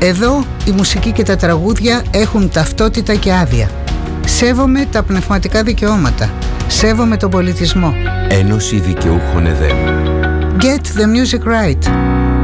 Εδώ η μουσική και τα τραγούδια έχουν ταυτότητα και άδεια. Σέβομαι τα πνευματικά δικαιώματα. Σέβομαι τον πολιτισμό. Ένωση Δικαιούχων ΕΔΕΜ. Get the music right.